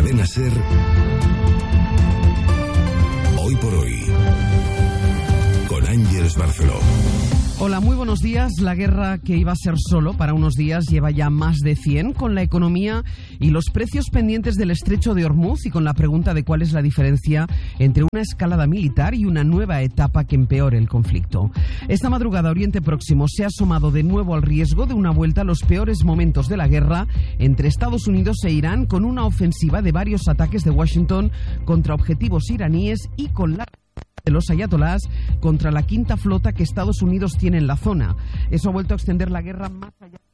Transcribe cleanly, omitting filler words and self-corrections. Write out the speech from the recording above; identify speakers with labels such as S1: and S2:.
S1: Cadena SER. Hoy por hoy, con Ángeles Barceló.
S2: Hola, muy buenos días. La guerra que iba a ser solo para unos días lleva ya más de 100, con la economía y los precios pendientes del estrecho de Hormuz y con la pregunta de cuál es la diferencia entre una escalada militar y una nueva etapa que empeore el conflicto. Esta madrugada Oriente Próximo se ha asomado de nuevo al riesgo de una vuelta a los peores momentos de la guerra entre Estados Unidos e Irán, con una ofensiva de varios ataques de Washington contra objetivos iraníes y con la de los ayatolás contra la quinta flota que Estados Unidos tiene en la zona. Eso ha vuelto a extender la guerra más allá